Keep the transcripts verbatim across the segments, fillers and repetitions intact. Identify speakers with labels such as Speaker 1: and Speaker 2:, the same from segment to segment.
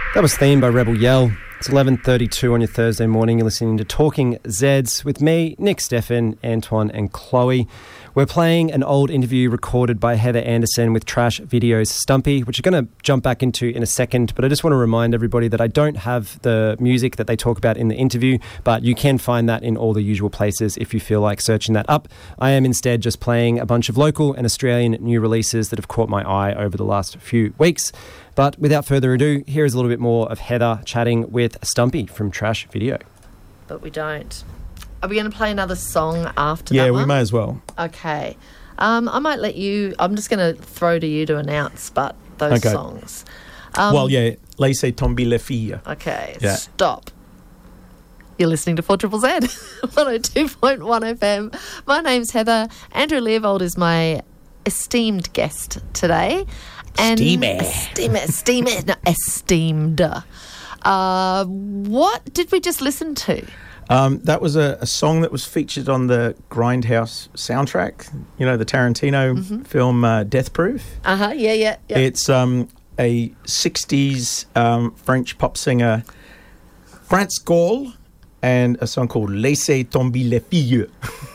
Speaker 1: That was Theme by Rebel Yell. It's eleven thirty-two on your Thursday morning. You're listening to Talking Zeds with me, Nick, Stefan, Antoine and Chloe. We're playing an old interview recorded by Heather Anderson with Trash Video's Stumpy, which we're going to jump back into in a second. But I just want to remind everybody that I don't have the music that they talk about in the interview, but you can find that in all the usual places if you feel like searching that up. I am instead just playing a bunch of local and Australian new releases that have caught my eye over the last few weeks. But without further ado, here is a little bit more of Heather chatting with Stumpy from Trash Video.
Speaker 2: But we don't. Are we going to play another song after
Speaker 3: yeah,
Speaker 2: that one?
Speaker 3: Yeah, we may as well.
Speaker 2: Okay. Um, I might let you... I'm just going to throw to you to announce but those
Speaker 3: okay.
Speaker 2: songs. Um,
Speaker 3: well, yeah, Laissez tomber les filles.
Speaker 2: Okay,
Speaker 3: yeah.
Speaker 2: Stop. You're listening to four Z Z Z, one oh two point one F M. My name's Heather. Andrew Leovold is my esteemed guest today. And
Speaker 3: Steamy.
Speaker 2: Esteemed. Esteemed. No, esteemed. Uh, what did we just listen to?
Speaker 3: Um, that was a, a song that was featured on the Grindhouse soundtrack. You know, the Tarantino mm-hmm. film uh, Death Proof.
Speaker 2: Uh-huh, yeah, yeah. yeah.
Speaker 3: It's um, a sixties um, French pop singer, France Gall, and a song called Laissez tomber les filles.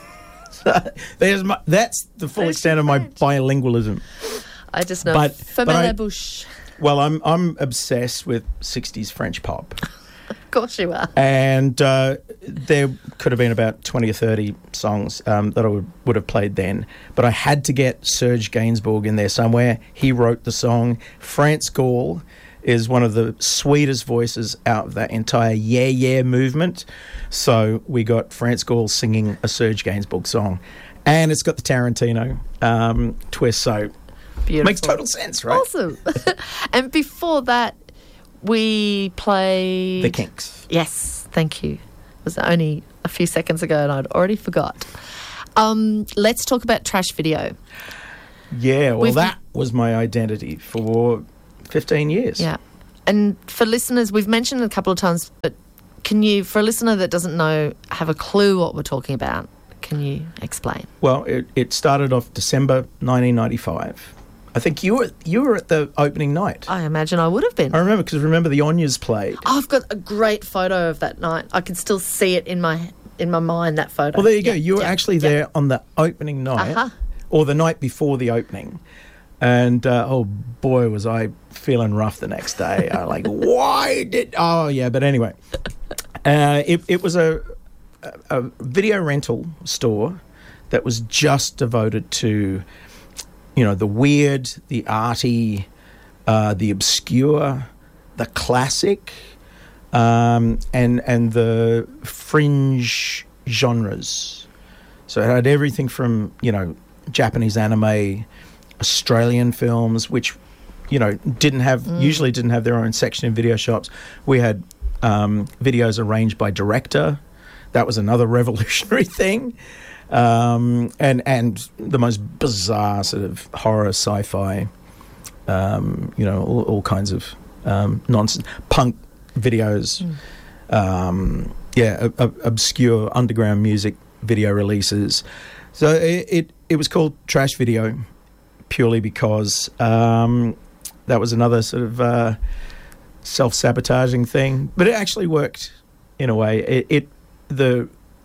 Speaker 3: There's my, that's the full French extent of my bilingualism.
Speaker 2: I just know
Speaker 3: but,
Speaker 2: Ferme
Speaker 3: but
Speaker 2: la
Speaker 3: I,
Speaker 2: bouche.
Speaker 3: Well, I'm I'm obsessed with sixties French pop.
Speaker 2: Of course you are.
Speaker 3: And uh, there could have been about twenty or thirty songs um, that I would, would have played then. But I had to get Serge Gainsbourg in there somewhere. He wrote the song. France Gall is one of the sweetest voices out of that entire Yeah Yeah movement. So we got France Gall singing a Serge Gainsbourg song. And it's got the Tarantino um, twist, so...
Speaker 2: Beautiful.
Speaker 3: Makes total sense, right?
Speaker 2: Awesome. And before that, we played...
Speaker 3: The Kinks.
Speaker 2: Yes, thank you. It was only a few seconds ago and I'd already forgot. Um, let's talk about Trash Video.
Speaker 3: Yeah, well,
Speaker 2: We've...
Speaker 3: that was my identity for fifteen years.
Speaker 2: Yeah. And for listeners, we've mentioned it a couple of times, but can you, for a listener that doesn't know, have a clue what we're talking about, can you explain?
Speaker 3: Well, it, it started off December nineteen ninety-five. I think you were you were at the opening night.
Speaker 2: I imagine I would have been.
Speaker 3: I remember, because remember the Onyas played.
Speaker 2: Oh, I've got a great photo of that night. I can still see it in my in my mind, that photo.
Speaker 3: Well, there you
Speaker 2: yeah,
Speaker 3: go. You were
Speaker 2: yeah,
Speaker 3: actually
Speaker 2: yeah.
Speaker 3: there on the opening night,
Speaker 2: uh-huh.
Speaker 3: or the night before the opening. And, uh, oh, boy, was I feeling rough the next day. I like, why did... Oh, yeah, but anyway. Uh, it, it was a, a video rental store that was just devoted to... You know, the weird, the arty, uh, the obscure, the classic, um, and and the fringe genres. So it had everything from, you know, Japanese anime, Australian films, which, you know, didn't have mm. usually didn't have their own section in video shops. We had um, videos arranged by director. That was another revolutionary thing. Um, and and the most bizarre sort of horror, sci-fi, um, you know, all, all kinds of um, nonsense, punk videos, mm. um, yeah, a, a, obscure underground music video releases. So it, it it was called Trash Video purely because um, that was another sort of uh, self-sabotaging thing, but it actually worked in a way. It, it the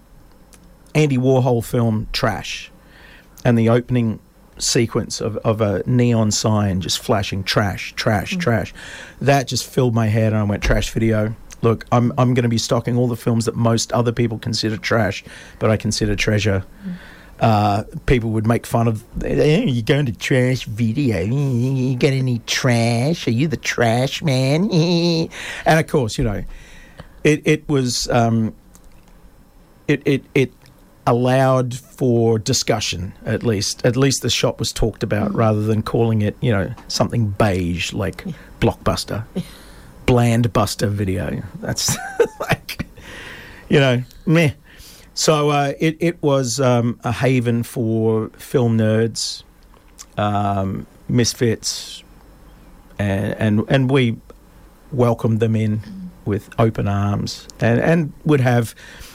Speaker 3: Andy Warhol film Trash, and the opening sequence of, of a neon sign just flashing trash, trash, mm. trash. That just filled my head, and I went, Trash Video. Look, I'm I'm going to be stocking all the films that most other people consider trash, but I consider treasure. Mm. Uh, people would make fun of, hey, you're going to Trash Video, you got any trash? Are you the trash man? And of course, you know, it, it was, um, it, it, it, allowed for discussion, at least. At least the shop was talked about mm. rather than calling it, you know, something beige like yeah. Blockbuster. Yeah. Bland Buster Video. That's like, you know, meh. So uh, it, it was um, a haven for film nerds, um, misfits, and, and, and we welcomed them in mm. with open arms, and, and would have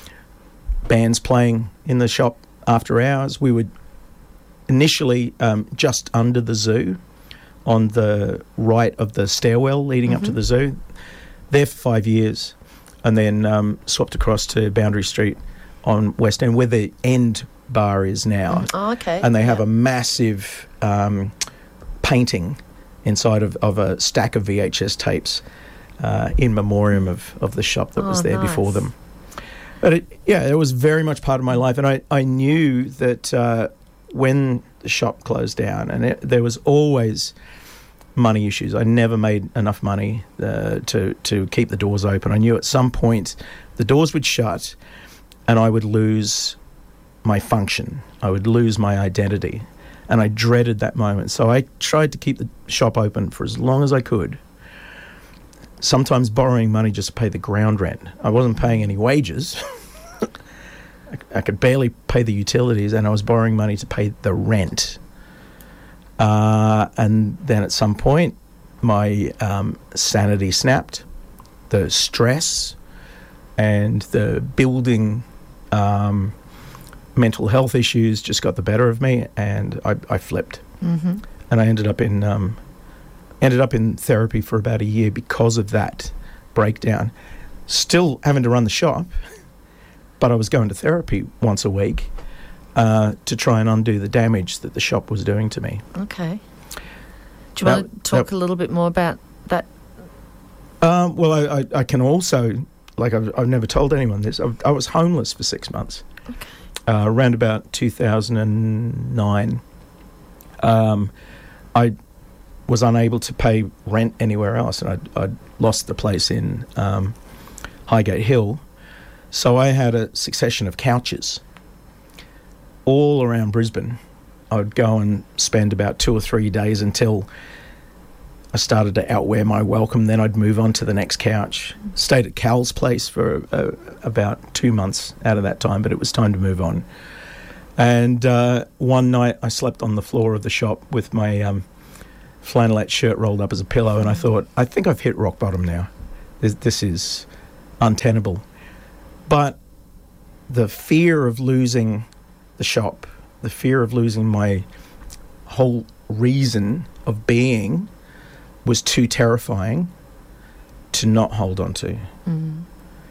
Speaker 3: bands playing in the shop after hours. We would initially um, just under the zoo, on the right of the stairwell leading mm-hmm. up to the zoo. there for five years, and then um, swapped across to Boundary Street on West End, where the End bar is now.
Speaker 2: Oh, okay.
Speaker 3: And they have
Speaker 2: yeah.
Speaker 3: a massive um, painting inside of, of a stack of V H S tapes uh, in memoriam of, of the shop that
Speaker 2: oh,
Speaker 3: was there
Speaker 2: nice.
Speaker 3: before them. But it, yeah, it was very much part of my life, and I, I knew that uh, when the shop closed down, and it, there was always money issues. I never made enough money uh, to to keep the doors open. I knew at some point the doors would shut, and I would lose my function. I would lose my identity, and I dreaded that moment. So I tried to keep the shop open for as long as I could. Sometimes borrowing money just to pay the ground rent. I wasn't paying any wages. I, I could barely pay the utilities, and I was borrowing money to pay the rent. Uh, and then at some point, my um, sanity snapped. The stress and the building um, mental health issues just got the better of me, and I, I flipped.
Speaker 2: Mm-hmm.
Speaker 3: And I ended up in um, ended up in therapy for about a year because of that breakdown. Still having to run the shop, but I was going to therapy once a week uh, to try and undo the damage that the shop was doing to me.
Speaker 2: Okay. Do you
Speaker 3: Now-
Speaker 2: want to talk
Speaker 3: now-
Speaker 2: a little bit more about that?
Speaker 3: Um, well, I, I, I can also, like I've, I've never told anyone this, I, I was homeless for six months.
Speaker 2: Okay.
Speaker 3: Uh, around about two thousand nine. Um, I was unable to pay rent anywhere else, and I'd, I'd lost the place in um, Highgate Hill. So I had a succession of couches all around Brisbane. I would go and spend about two or three days until I started to outwear my welcome. Then I'd move on to the next couch. Stayed at Cal's place for uh, about two months out of that time, but it was time to move on. And uh, one night I slept on the floor of the shop with my um, flannelette shirt rolled up as a pillow, and I thought, I think I've hit rock bottom now. This, this is untenable. But the fear of losing the shop, the fear of losing my whole reason of being was too terrifying to not hold on to.
Speaker 2: Mm.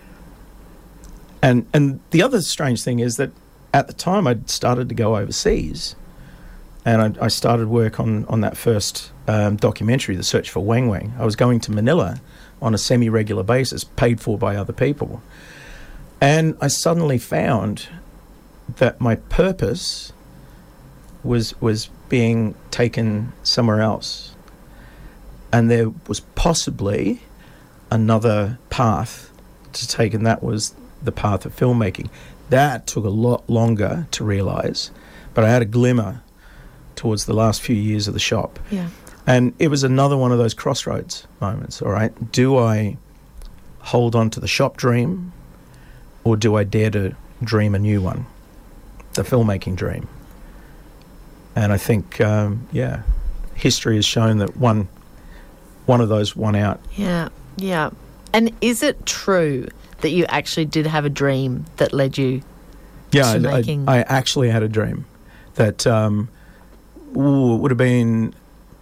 Speaker 3: And and the other strange thing is that at the time I'd started to go overseas, and I, I started work on, on that first um, documentary, The Search for Wang Wang. I was going to Manila on a semi-regular basis, paid for by other people. And I suddenly found that my purpose was was being taken somewhere else. And there was possibly another path to take, and that was the path of filmmaking. That took a lot longer to realise, but I had a glimmer towards the last few years of the shop.
Speaker 2: Yeah.
Speaker 3: And it was another one of those crossroads moments, all right? Do I hold on to the shop dream, or do I dare to dream a new one, the filmmaking dream? And I think, um, yeah, history has shown that one one of those won out.
Speaker 2: Yeah, yeah. And is it true that you actually did have a dream that led you
Speaker 3: Yeah,
Speaker 2: to
Speaker 3: I,
Speaker 2: making...
Speaker 3: I, I actually had a dream that um, ooh, it would have been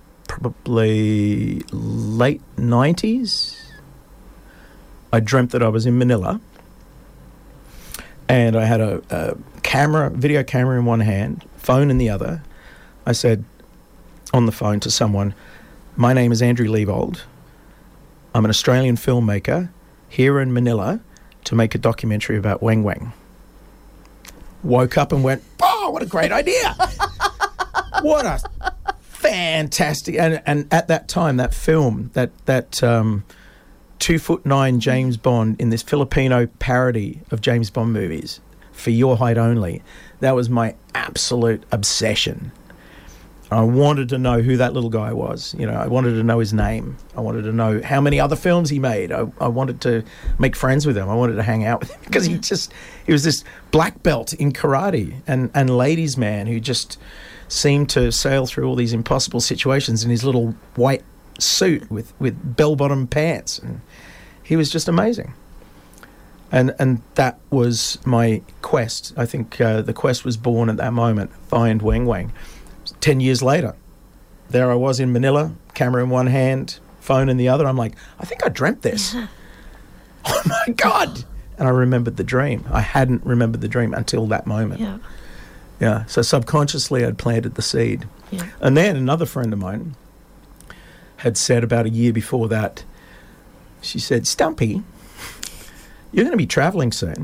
Speaker 3: probably late nineties. I dreamt that I was in Manila, and I had a, a camera, video camera in one hand, phone in the other. I said on the phone to someone, "My name is Andrew Leavold. I'm an Australian filmmaker here in Manila to make a documentary about Wang Wang." Woke up and went, "Oh, what a great idea." What a fantastic... And, and at that time, that film, that, that um, two foot nine James Bond in this Filipino parody of James Bond movies, For Your Height Only, that was my absolute obsession. I wanted to know who that little guy was. You know, I wanted to know his name. I wanted to know how many other films he made. I, I wanted to make friends with him. I wanted to hang out with him because he just, he was this black belt in karate and, and ladies' man who just seemed to sail through all these impossible situations in his little white suit with, with bell-bottom pants. And he was just amazing. And and that was my quest. I think uh, the quest was born at that moment, find Wang Wang. Ten years later, there I was in Manila, camera in one hand, phone in the other. I'm like, I think I dreamt this. oh my God. And I remembered the dream. I hadn't remembered the dream until that moment.
Speaker 2: Yeah.
Speaker 3: Yeah. So subconsciously I'd planted the seed.
Speaker 2: Yeah.
Speaker 3: And then another friend of mine had said about a year before that, she said, Stumpy, you're going to be travelling soon.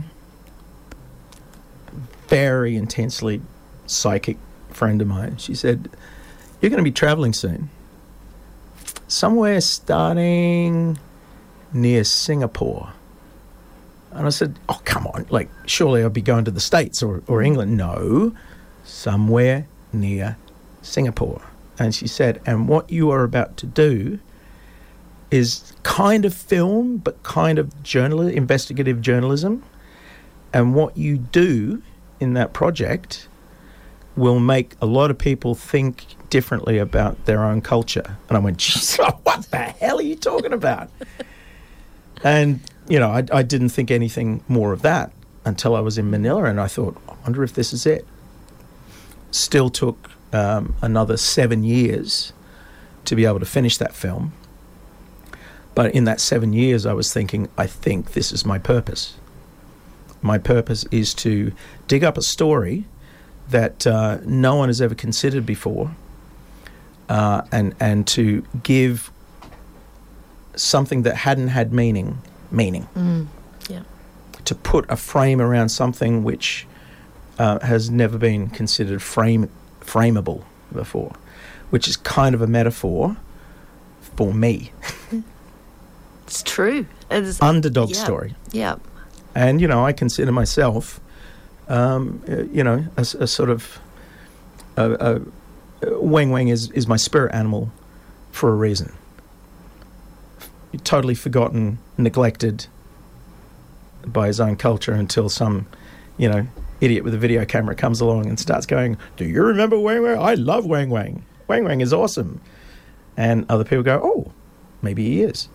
Speaker 3: Very intensely psychic friend of mine. She said, you're going to be travelling soon. Somewhere starting near Singapore. And I said, oh, come on. Like, surely I'll be going to the States or, or England. No, somewhere near Singapore. And she said, and what you are about to do is kind of film, but kind of journal- investigative journalism. And what you do in that project will make a lot of people think differently about their own culture. And I went, geez, what the hell are you talking about? And, you know, I, I didn't think anything more of that until I was in Manila, and I thought, I wonder if this is it. Still took um, another seven years to be able to finish that film. But in that seven years, I was thinking, I think this is my purpose. My purpose is to dig up a story that uh, no one has ever considered before, uh, and and to give something that hadn't had meaning, meaning.
Speaker 2: Mm. Yeah.
Speaker 3: To put a frame around something which uh, has never been considered frame frameable before, which is kind of a metaphor for me.
Speaker 2: It's true. It's,
Speaker 3: Underdog
Speaker 2: yeah.
Speaker 3: story.
Speaker 2: Yeah.
Speaker 3: And, you know, I consider myself, um, uh, you know, a, a sort of... A, a, Wang Wang is, is my spirit animal for a reason. Totally forgotten, neglected by his own culture until some, you know, idiot with a video camera comes along and starts going, do you remember Wang Wang? I love Wang Wang. Wang Wang is awesome. And other people go, oh, maybe he is.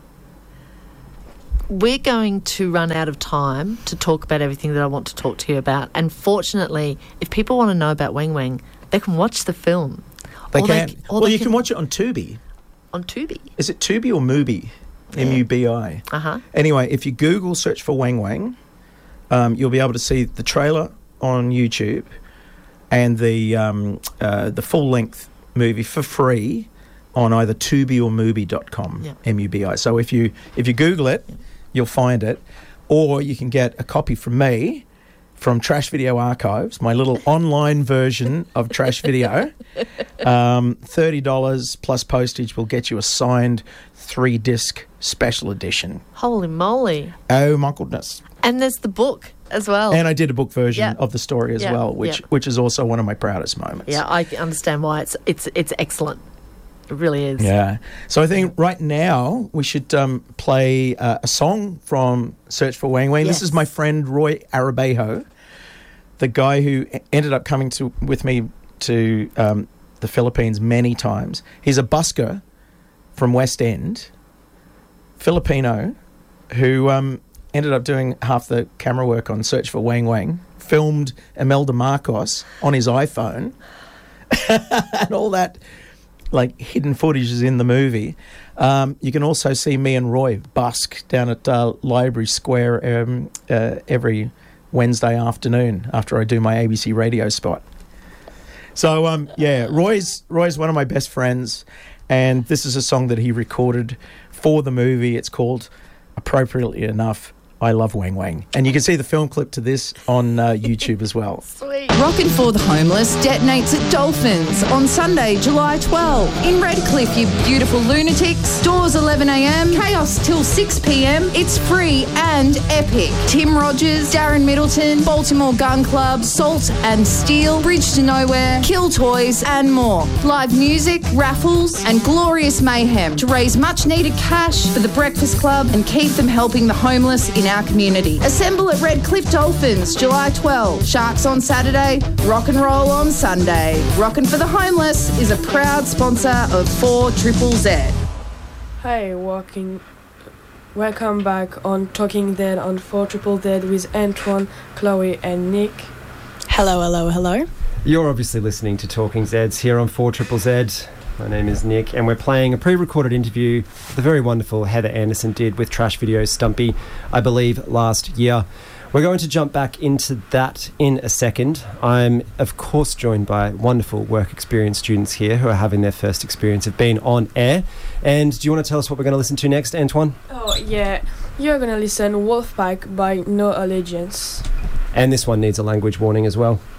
Speaker 2: We're going to run out of time to talk about everything that I want to talk to you about. And fortunately, if people want to know about Wang Wang, they can watch the film.
Speaker 3: They
Speaker 2: or
Speaker 3: can.
Speaker 2: They, or
Speaker 3: well,
Speaker 2: they
Speaker 3: you
Speaker 2: can,
Speaker 3: can watch it on Tubi.
Speaker 2: On Tubi?
Speaker 3: Is it Tubi or Mubi?
Speaker 2: Yeah.
Speaker 3: M U B I.
Speaker 2: Uh-huh.
Speaker 3: Anyway, if you Google search for Wang Wang, um, you'll be able to see the trailer on YouTube and the um, uh, the full-length movie for free on either Tubi or Mubi dot com,
Speaker 2: yeah.
Speaker 3: M U B I. So if you if you Google it, yeah. you'll find it. Or you can get a copy from me from Trash Video Archives, my little online version of Trash Video. Um, thirty dollars plus postage will get you a signed three-disc special edition.
Speaker 2: Holy moly.
Speaker 3: Oh, my goodness.
Speaker 2: And there's the book as well.
Speaker 3: And I did a book version
Speaker 2: yeah.
Speaker 3: of the story as
Speaker 2: yeah.
Speaker 3: well, which
Speaker 2: yeah.
Speaker 3: which is also one of my proudest moments.
Speaker 2: Yeah, I understand why. It's it's it's excellent. It really is.
Speaker 3: Yeah. So I think right now we should um, play uh, a song from Search for Wang Wang.
Speaker 2: Yes.
Speaker 3: This is my friend Roy Arabejo, the guy who ended up coming to with me to um, the Philippines many times. He's a busker from West End, Filipino, who um, ended up doing half the camera work on Search for Wang Wang, filmed Imelda Marcos on his iPhone, and all that like hidden footage is in the movie. Um, you can also see me and Roy busk down at uh, Library Square um, uh, every Wednesday afternoon after I do my A B C radio spot. So, um, yeah, Roy's Roy's one of my best friends, and this is a song that he recorded for the movie. It's called, appropriately enough, I Love Wang Wang. And you can see the film clip to this on uh, YouTube as well.
Speaker 2: Sweet.
Speaker 4: Rockin' for the Homeless detonates at Dolphins on Sunday, July twelfth. In Redcliffe, you beautiful lunatics. Doors eleven a.m, chaos till six p.m. It's free and epic. Tim Rogers, Darren Middleton, Baltimore Gun Club, Salt and Steel, Bridge to Nowhere, Kill Toys and more. Live music, raffles and glorious mayhem to raise much needed cash for the Breakfast Club and keep them helping the homeless in our community. Assemble at Redcliffe Dolphins, July twelfth. Sharks on Saturday, rock and roll on Sunday. Rockin' for the Homeless is a proud sponsor of four Triple Z.
Speaker 5: Hi, walking. Welcome back on Talking Dead on four Triple Z with Antoine, Chloe and Nick.
Speaker 6: Hello, hello, hello.
Speaker 1: You're obviously listening to Talking Zeds here on four Triple Z. My name is Nick, and we're playing a pre-recorded interview the very wonderful Heather Anderson did with Trash Video Stumpy, I believe, last year. We're going to jump back into that in a second. I'm, of course, joined by wonderful work experience students here who are having their first experience of being on air. And do you want to tell us what we're going to listen to next, Antoine?
Speaker 5: Oh, yeah. You're going to listen Wolfpack by No Allegiance.
Speaker 1: And this one needs a language warning as well.